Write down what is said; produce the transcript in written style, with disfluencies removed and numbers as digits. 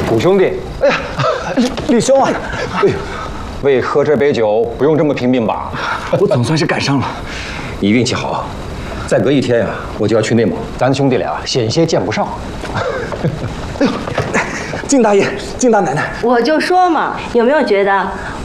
古兄弟， 哎呀，李兄啊， 哎呦，为喝这杯酒不用这么拼命吧？ 我总算是赶上了。 你运气好，再隔一天呀，我就要去内蒙，咱兄弟俩险些见不上。 哎呦，靳大爷，靳大奶奶， 我就说嘛，有没有觉得